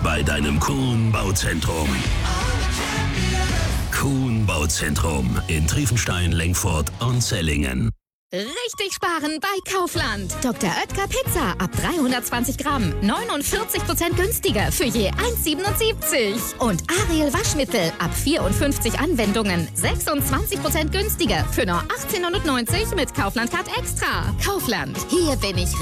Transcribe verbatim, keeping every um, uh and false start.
bei deinem Kuhn Bauzentrum. Kuhn Bauzentrum in Triefenstein, Lengfurt und Zellingen. Richtig sparen bei Kaufland. Doktor Oetker Pizza ab dreihundertzwanzig Gramm. neunundvierzig Prozent günstiger für je eins Komma siebenundsiebzig. Und Ariel Waschmittel ab vierundfünfzig Anwendungen. sechsundzwanzig Prozent günstiger für nur achtzehnhundertneunzig mit Kaufland Card Extra. Kaufland. Hier bin ich